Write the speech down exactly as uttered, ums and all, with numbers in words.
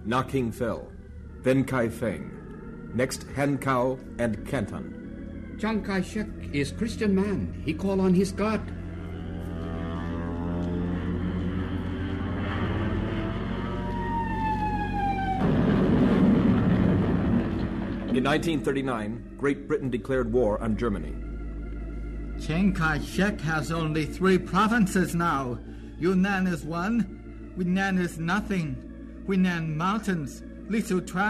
Nanking fell. Then Kai Feng. Next Hankow and Canton. Chiang Kai-shek is Christian man. He call on his God. In nineteen thirty-nine, Great Britain declared war on Germany. Chiang Kai-shek has only three provinces now. Yunnan is one. Hunan is nothing. Hunan Mountains, Little Tribe.